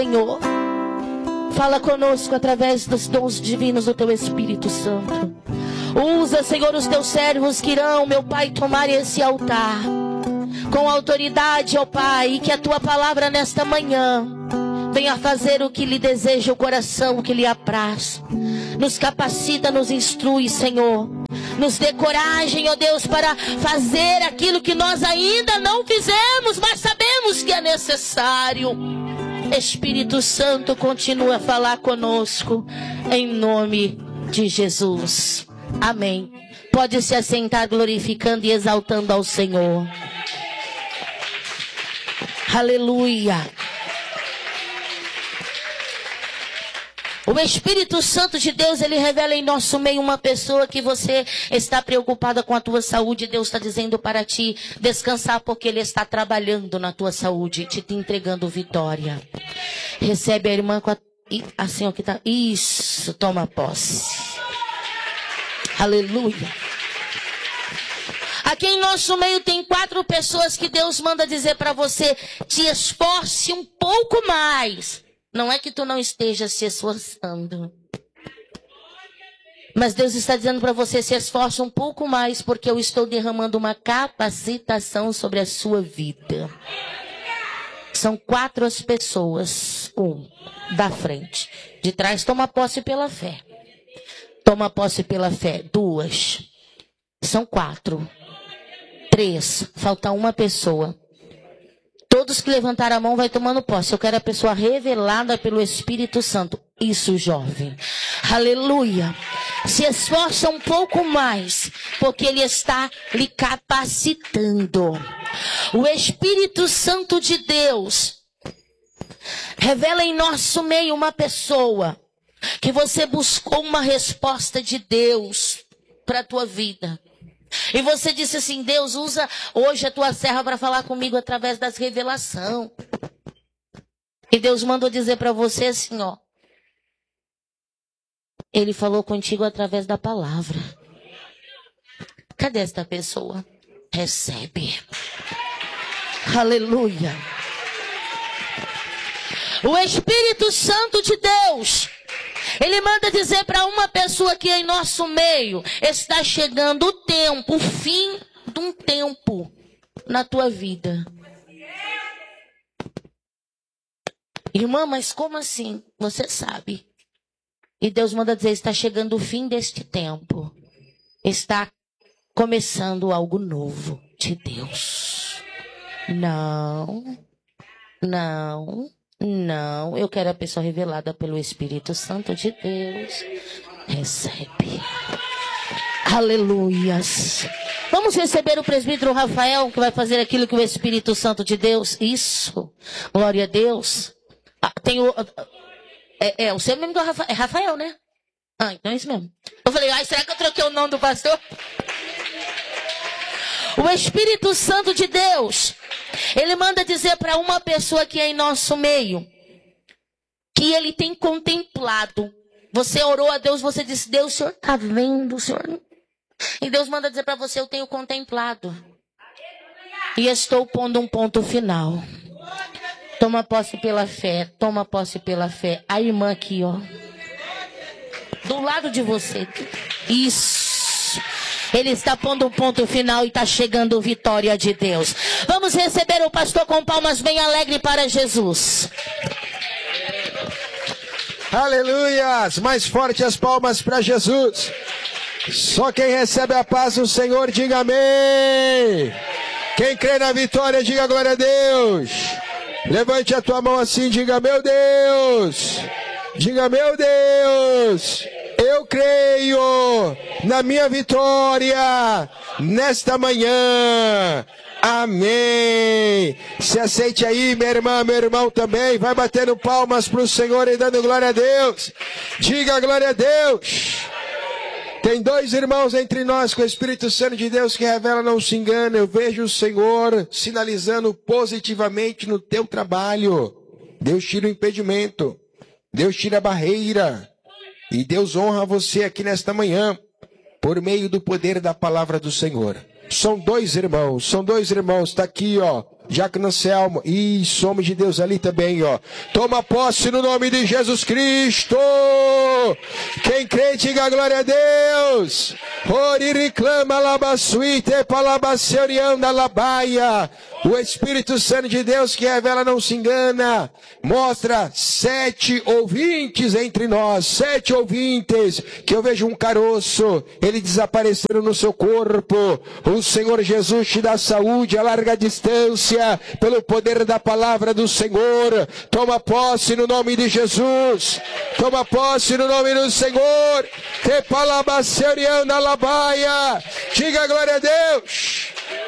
Senhor, fala conosco através dos dons divinos do Teu Espírito Santo. Usa, Senhor, os Teus servos que irão, meu Pai, tomar esse altar com autoridade, ó Pai, e que a Tua palavra nesta manhã venha fazer o que lhe deseja o coração, o que lhe apraz. Nos capacita, nos instrui, Senhor. Nos dê coragem, ó Deus, para fazer aquilo que nós ainda não fizemos, mas sabemos que é necessário. Espírito Santo, continua a falar conosco, em nome de Jesus. Amém. Pode se assentar glorificando e exaltando ao Senhor. Aleluia. O Espírito Santo de Deus, ele revela em nosso meio uma pessoa que você está preocupada com a tua saúde. Deus está dizendo para ti descansar, porque Ele está trabalhando na tua saúde, te entregando vitória. Recebe a irmã com a... assim, ó, que tá... Isso, toma posse. Aleluia. Aqui em nosso meio tem 4 pessoas que Deus manda dizer para você: te esforce um pouco mais. Não é que tu não esteja se esforçando, mas Deus está dizendo para você: se esforce um pouco mais, porque eu estou derramando uma capacitação sobre a sua vida. São 4 as pessoas. 1 da frente, de trás toma posse pela fé. Toma posse pela fé. 2. São 4. 3. Falta uma pessoa. Todos que levantaram a mão vai tomando posse. Eu quero a pessoa revelada pelo Espírito Santo. Isso, jovem. Aleluia. Se esforça um pouco mais, porque Ele está lhe capacitando. O Espírito Santo de Deus revela em nosso meio uma pessoa que você buscou uma resposta de Deus para a tua vida. E você disse assim: Deus, usa hoje a tua serva para falar comigo através das revelações. E Deus mandou dizer para você assim, ó: Ele falou contigo através da palavra. Cadê esta pessoa? Recebe. Aleluia. O Espírito Santo de Deus, Ele manda dizer para uma pessoa que em nosso meio está chegando o tempo, o fim de um tempo na tua vida. Irmã, mas como assim? Você sabe. E Deus manda dizer: está chegando o fim deste tempo. Está começando algo novo de Deus. Não. Eu quero a pessoa revelada pelo Espírito Santo de Deus. Recebe. Aleluias. Vamos receber o presbítero Rafael, que vai fazer aquilo que o Espírito Santo de Deus... Isso. Glória a Deus. Tem o... o seu mesmo é Rafael, né? Então é isso mesmo. Eu falei: será que eu troquei o nome do pastor? O Espírito Santo de Deus, Ele manda dizer para uma pessoa que é em nosso meio, que Ele tem contemplado. Você orou a Deus, você disse: Deus, o Senhor está vendo, o Senhor... E Deus manda dizer para você: eu tenho contemplado. E estou pondo um ponto final. Toma posse pela fé, toma posse pela fé. A irmã aqui, ó, do lado de você. Isso. Ele está pondo um ponto final e está chegando vitória de Deus. Vamos receber o pastor com palmas bem alegre para Jesus. Aleluias! Mais forte as palmas para Jesus. Só quem recebe a paz do Senhor, diga amém. Quem crê na vitória, diga glória a Deus. Levante a tua mão assim, diga: meu Deus. Diga: meu Deus. Eu creio na minha vitória nesta manhã. Amém. Se aceite aí, minha irmã, meu irmão também. Vai batendo palmas para o Senhor e dando glória a Deus. Diga glória a Deus. Tem 2 irmãos entre nós com o Espírito Santo de Deus que revela, não se engana. Eu vejo o Senhor sinalizando positivamente no teu trabalho. Deus tira o impedimento. Deus tira a barreira. E Deus honra você aqui nesta manhã por meio do poder da palavra do Senhor. São 2 irmãos, está aqui, ó. Diácono Anselmo. Isso, homem de Deus ali também, ó. Toma posse no nome de Jesus Cristo. Quem crê, diga glória a Deus. Ori reclama labasuite palabaseorianda labaia. O Espírito Santo de Deus que revela não se engana. Mostra 7 ouvintes entre nós. 7 ouvintes. Que eu vejo um caroço. Ele desapareceram no seu corpo. O Senhor Jesus te dá saúde a larga distância. Pelo poder da palavra do Senhor. Toma posse no nome de Jesus. Toma posse no nome do Senhor. Te palabaseorianda labaia. Diga glória a Deus.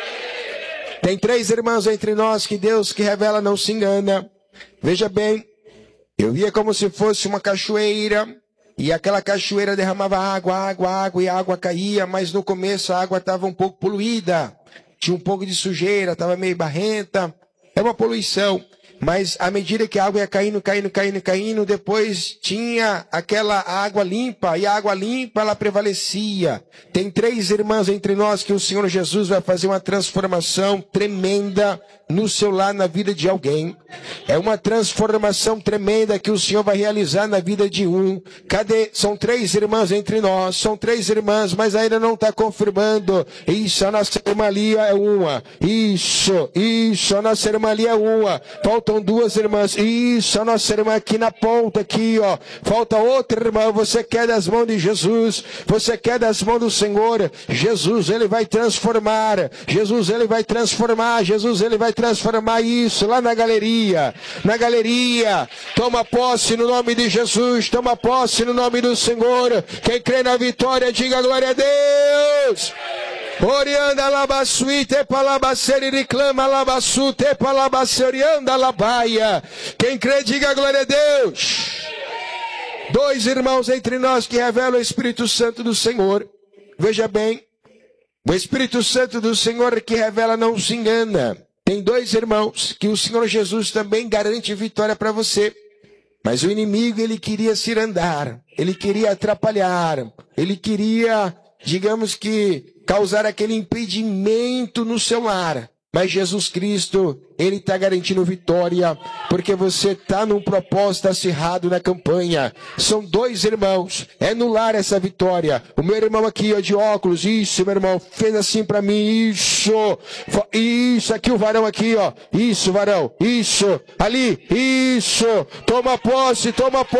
Tem 3 irmãos entre nós que Deus que revela não se engana. Veja bem, eu via como se fosse uma cachoeira, e aquela cachoeira derramava água, e a água caía, mas no começo a água estava um pouco poluída, tinha um pouco de sujeira, estava meio barrenta, é uma poluição. Mas à medida que a água ia caindo, depois tinha aquela água limpa, e a água limpa ela prevalecia. Tem 3 irmãs entre nós que o Senhor Jesus vai fazer uma transformação tremenda no seu lar, na vida de alguém. É uma transformação tremenda que o Senhor vai realizar na vida de um. Cadê? São 3 irmãs entre nós, são 3 irmãs, mas ainda não está confirmando. Isso, a nossa irmã ali é uma. Isso, a nossa irmã ali é uma. Faltam 2 irmãs. Isso, a nossa irmã aqui na ponta, aqui, ó. Falta outra irmã. Você quer das mãos de Jesus? Você quer das mãos do Senhor? Jesus, Ele vai transformar. Jesus, Ele vai transformar. Jesus, Ele vai transformar isso lá na galeria. Na galeria. Toma posse no nome de Jesus. Toma posse no nome do Senhor. Quem crê na vitória, diga glória a Deus. Orianda labasuite palabaceri reclama labasute palabacerianda labaia. Quem crê, diga glória a Deus. 2 irmãos entre nós que revelam o Espírito Santo do Senhor. Veja bem, o Espírito Santo do Senhor que revela não se engana. Tem 2 irmãos que o Senhor Jesus também garante vitória para você. Mas o inimigo, ele queria se andar, ele queria atrapalhar, ele queria, digamos que, causar aquele impedimento no seu lar. Mas Jesus Cristo, Ele está garantindo vitória, porque você está num propósito acirrado na campanha. São 2 irmãos, é no lar essa vitória. O meu irmão aqui, ó, de óculos, isso, meu irmão, fez assim para mim, isso, aqui o varão aqui, ó, isso, varão, isso, ali, isso, toma posse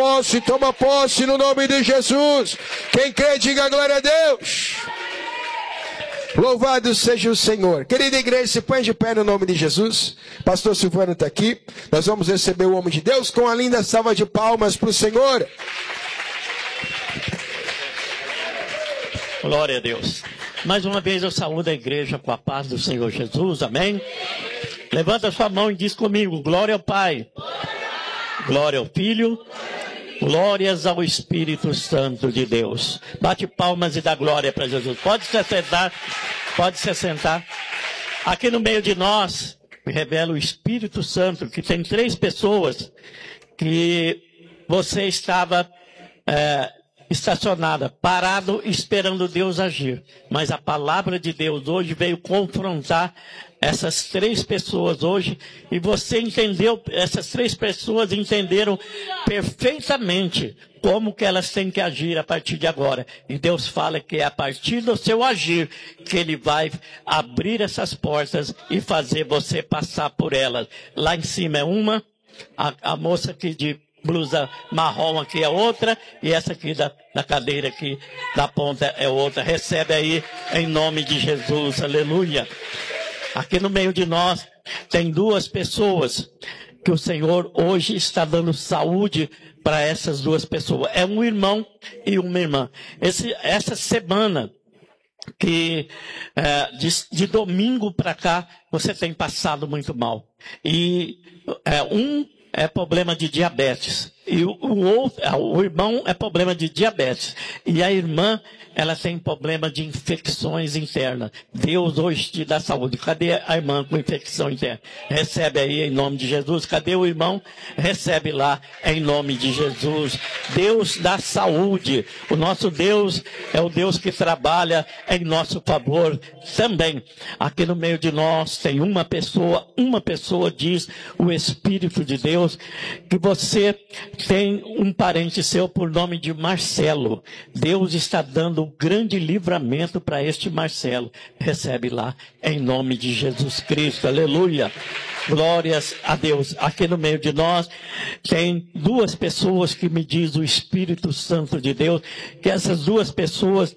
no nome de Jesus. Quem crê, diga glória a Deus. Louvado seja o Senhor. Querida igreja, se põe de pé no nome de Jesus. Pastor Silvano está aqui. Nós vamos receber o homem de Deus com a linda salva de palmas para o Senhor. Glória a Deus. Mais uma vez eu saúdo a igreja com a paz do Senhor Jesus. Amém? Levanta sua mão e diz comigo: glória ao Pai, glória ao Filho, glórias ao Espírito Santo de Deus. Bate palmas e dá glória para Jesus. Pode se sentar, pode se sentar. Aqui no meio de nós, revela o Espírito Santo, que tem 3 pessoas que você estava estacionada, parado, esperando Deus agir. Mas a palavra de Deus hoje veio confrontar essas 3 pessoas hoje, e você entendeu, essas 3 pessoas entenderam perfeitamente como que elas têm que agir a partir de agora. E Deus fala que é a partir do seu agir que Ele vai abrir essas portas e fazer você passar por elas. Lá em cima é uma, a moça aqui de blusa marrom aqui é outra, e essa aqui da cadeira aqui da ponta é outra. Recebe aí em nome de Jesus, aleluia. Aqui no meio de nós tem 2 pessoas que o Senhor hoje está dando saúde para essas 2 pessoas. É um irmão e uma irmã. Essa semana, que de domingo para cá, você tem passado muito mal. E um é problema de diabetes. E o irmão é problema de diabetes. E a irmã, ela tem problema de infecções internas. Deus hoje te dá saúde. Cadê a irmã com infecção interna? Recebe aí em nome de Jesus. Cadê o irmão? Recebe lá em nome de Jesus. Deus dá saúde. O nosso Deus é o Deus que trabalha em nosso favor também. Aqui no meio de nós tem uma pessoa diz o Espírito de Deus, que você tem um parente seu por nome de Marcelo. Deus está dando um grande livramento para este Marcelo. Recebe lá em nome de Jesus Cristo. Aleluia. Glórias a Deus. Aqui no meio de nós tem duas pessoas que me diz o Espírito Santo de Deus, que essas duas pessoas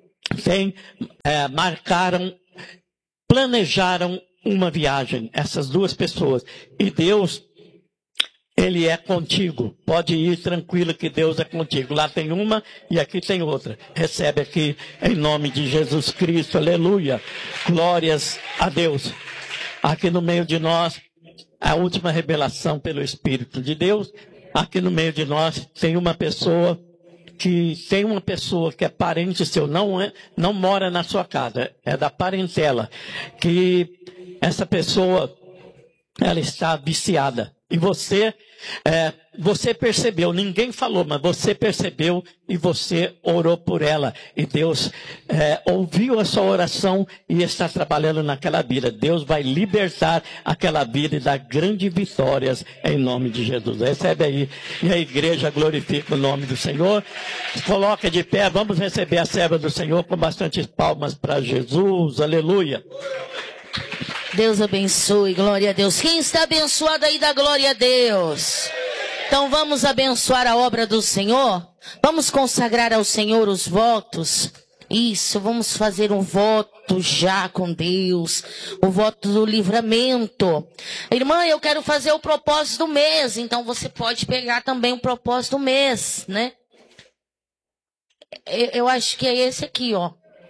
planejaram uma viagem, essas duas pessoas. E Deus, Ele é contigo. Pode ir tranquilo que Deus é contigo. Lá tem uma e aqui tem outra. Recebe aqui em nome de Jesus Cristo. Aleluia. Glórias a Deus. Aqui no meio de nós, a última revelação pelo Espírito de Deus. Aqui no meio de nós tem uma pessoa que é parente seu, não mora na sua casa, é da parentela, que essa pessoa, ela está viciada. E você percebeu, ninguém falou, mas você percebeu e você orou por ela. E Deus ouviu a sua oração e está trabalhando naquela vida. Deus vai libertar aquela vida e dar grandes vitórias em nome de Jesus. Recebe aí. E a igreja glorifica o nome do Senhor. Coloca de pé, vamos receber a serva do Senhor com bastantes palmas para Jesus. Aleluia. Deus abençoe, glória a Deus. Quem está abençoado aí, dá glória a Deus. Então vamos abençoar a obra do Senhor. Vamos consagrar ao Senhor os votos. Isso, vamos fazer um voto já com Deus. O voto do livramento. Irmã, eu quero fazer o propósito do mês. Então você pode pegar também o propósito do mês, né? Eu acho que é esse aqui, ó.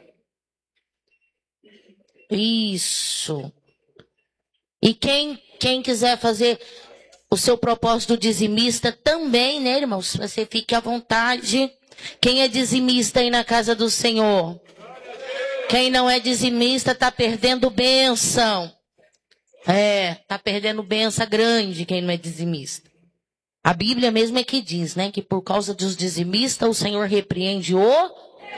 Isso. E quem quiser fazer o seu propósito dizimista também, né, irmãos? Você fique à vontade. Quem é dizimista aí na casa do Senhor? Quem não é dizimista está perdendo bênção. Está perdendo bênção grande quem não é dizimista. A Bíblia mesmo é que diz, né, que por causa dos dizimistas o Senhor repreende o...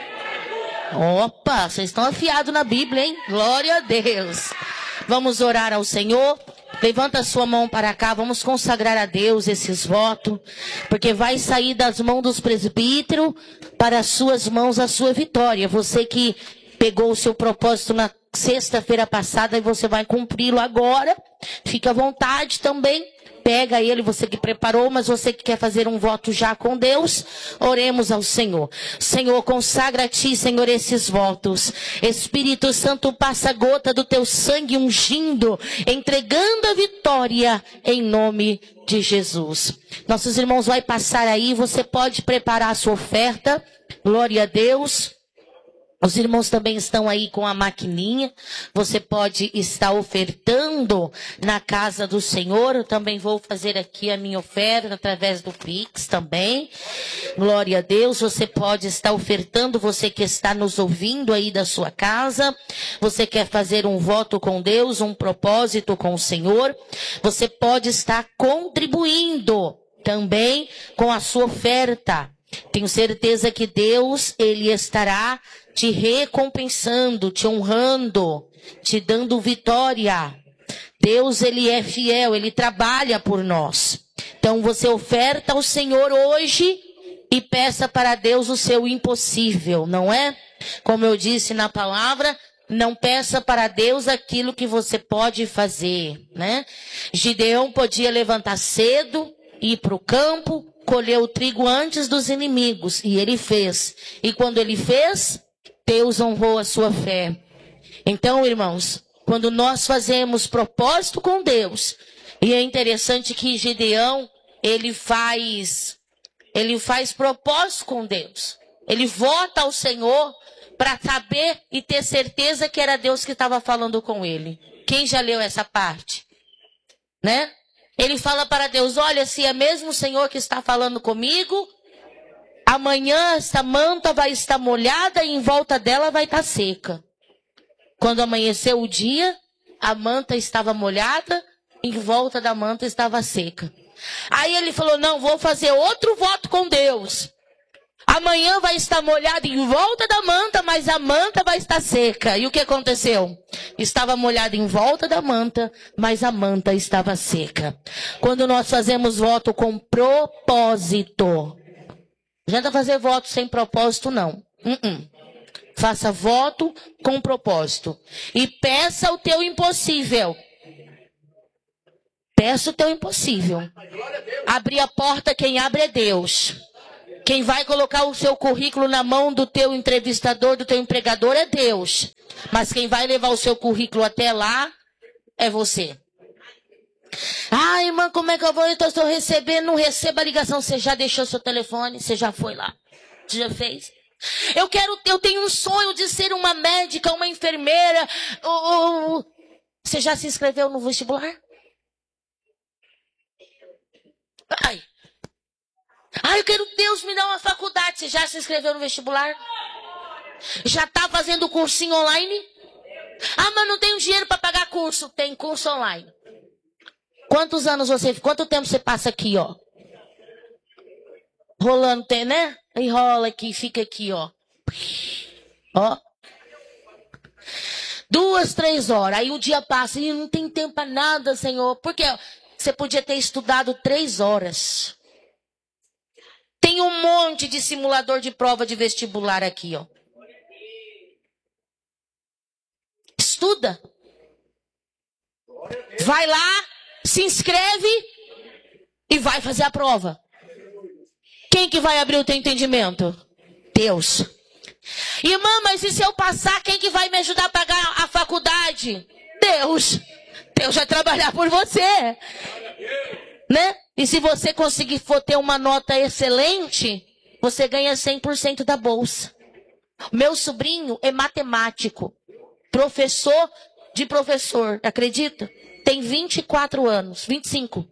Opa, vocês estão afiados na Bíblia, hein? Glória a Deus. Vamos orar ao Senhor. Levanta a sua mão para cá. Vamos consagrar a Deus esses votos. Porque vai sair das mãos dos presbíteros para as suas mãos a sua vitória. Você que pegou o seu propósito na sexta-feira passada e você vai cumpri-lo agora. Fique à vontade também. Pega ele, você que preparou, mas você que quer fazer um voto já com Deus, oremos ao Senhor. Senhor, consagra a Ti, Senhor, esses votos. Espírito Santo, passa a gota do Teu sangue ungindo, entregando a vitória em nome de Jesus. Nossos irmãos vai passar aí, você pode preparar a sua oferta. Glória a Deus. Os irmãos também estão aí com a maquininha. Você pode estar ofertando na casa do Senhor. Eu também vou fazer aqui a minha oferta através do Pix também. Glória a Deus. Você pode estar ofertando, você que está nos ouvindo aí da sua casa. Você quer fazer um voto com Deus, um propósito com o Senhor. Você pode estar contribuindo também com a sua oferta. Tenho certeza que Deus, Ele estará te recompensando, te honrando, te dando vitória. Deus, Ele é fiel, Ele trabalha por nós. Então você oferta ao Senhor hoje e peça para Deus o seu impossível, não é? Como eu disse na palavra, não peça para Deus aquilo que você pode fazer, né? Gideão podia levantar cedo, ir para o campo, colher o trigo antes dos inimigos, e ele fez. E quando ele fez, Deus honrou a sua fé. Então, irmãos, quando nós fazemos propósito com Deus, e é interessante que Gideão, ele faz propósito com Deus. Ele vota ao Senhor para saber e ter certeza que era Deus que estava falando com ele. Quem já leu essa parte? Né? Ele fala para Deus, olha, se é mesmo o Senhor que está falando comigo, amanhã essa manta vai estar molhada e em volta dela vai estar seca. Quando amanheceu o dia, a manta estava molhada, em volta da manta estava seca. Aí ele falou, não, vou fazer outro voto com Deus. Amanhã vai estar molhada em volta da manta, mas a manta vai estar seca. E o que aconteceu? Estava molhada em volta da manta, mas a manta estava seca. Quando nós fazemos voto com propósito, não adianta fazer voto sem propósito, não. Faça voto com propósito. E peça o teu impossível. Peça o teu impossível. Abrir a porta, quem abre é Deus. Quem vai colocar o seu currículo na mão do teu entrevistador, do teu empregador, é Deus. Mas quem vai levar o seu currículo até lá é você. Ah, irmã, como é que eu vou? Eu estou recebendo, não receba a ligação. Você já deixou seu telefone? Você já foi lá? Você já fez? Eu tenho um sonho de ser uma médica, uma enfermeira. Você já se inscreveu no vestibular? Eu quero Deus me dar uma faculdade. Você já se inscreveu no vestibular? Já está fazendo cursinho online? Mas não tenho dinheiro para pagar curso. Tem curso online. Quanto tempo você passa aqui, ó? Rolando, tem, né? E rola aqui, fica aqui, ó. Ó. 2, 3 horas. Aí o dia passa e não tem tempo para nada, Senhor. Porque você podia ter estudado 3 horas. Tem um monte de simulador de prova de vestibular aqui, ó. Estuda. Vai lá, se inscreve e vai fazer a prova. Quem que vai abrir o teu entendimento? Deus. Irmã, mas e se eu passar, quem que vai me ajudar a pagar a faculdade? Deus. Deus vai trabalhar por você. Né? E se você conseguir ter uma nota excelente, você ganha 100% da bolsa. Meu sobrinho é matemático, professor de professor, acredita? Tem 24 anos, 25.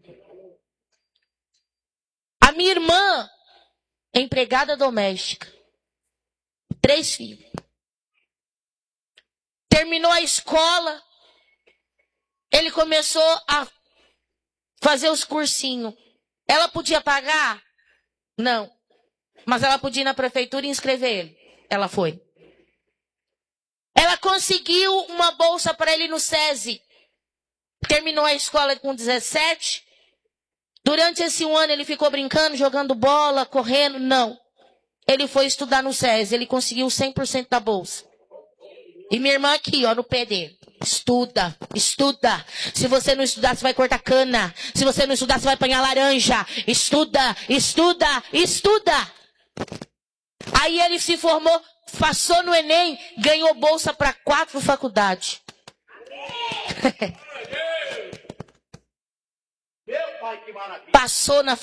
A minha irmã é empregada doméstica. 3 filhos. Terminou a escola, ele começou a fazer os cursinhos. Ela podia pagar? Não. Mas ela podia ir na prefeitura e inscrever ele. Ela foi. Ela conseguiu uma bolsa para ele no SESI. Terminou a escola com 17. Durante esse 1 ano ele ficou brincando, jogando bola, correndo? Não. Ele foi estudar no SESI. Ele conseguiu 100% da bolsa. E minha irmã aqui, ó, no pé dele. Estuda, estuda. Se você não estudar, você vai cortar cana. Se você não estudar, você vai apanhar laranja. Estuda, estuda, estuda. Aí ele se formou, passou no Enem, ganhou bolsa para 4 faculdades. Passou na...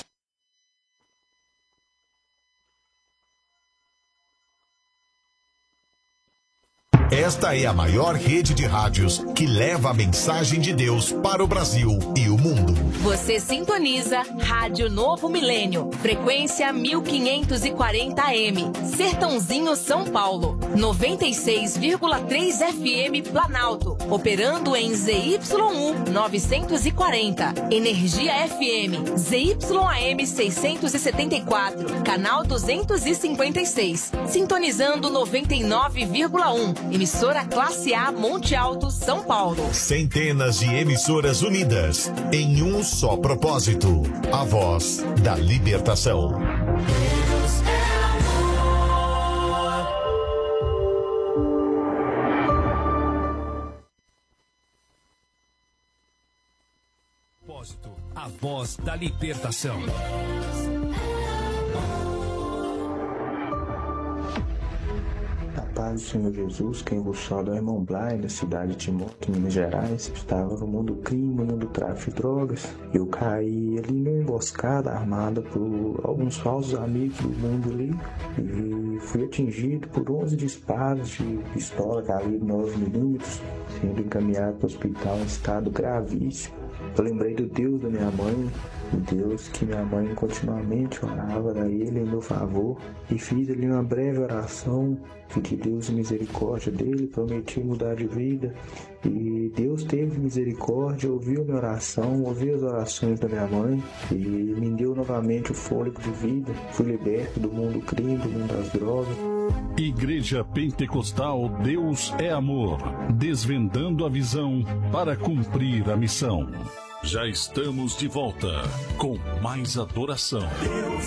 Esta é a maior rede de rádios que leva a mensagem de Deus para o Brasil e o mundo. Você sintoniza Rádio Novo Milênio, frequência 1540 AM, Sertãozinho, São Paulo, 96,3 FM Planalto, operando em ZYU 940, Energia FM, ZYAM 674, canal 256, sintonizando 99,1. Emissora Classe A, Monte Alto, São Paulo. Centenas de emissoras unidas em um só propósito: a voz da libertação. Deus é amor. Propósito, a voz da libertação. Paz do Senhor Jesus, quem vos fala é o irmão Blay, da cidade de Timóteo, Minas Gerais. Estava no mundo do crime, no mundo do tráfico de drogas. Eu caí ali numa emboscada armada por alguns falsos amigos do mundo ali. E fui atingido por 11 disparos de pistola calibre 9mm, sendo encaminhado para o hospital em estado gravíssimo. Eu lembrei do Deus da minha mãe, o Deus que minha mãe continuamente orava a Ele em meu favor, e fiz ali uma breve oração, pedi Deus misericórdia dele, prometi mudar de vida, e Deus teve misericórdia, ouviu minha oração, ouviu as orações da minha mãe, e me deu novamente o fôlego de vida, fui liberto do mundo crime, do mundo das drogas. Igreja Pentecostal Deus é Amor, desvendando a visão para cumprir a missão. Já estamos de volta com mais adoração.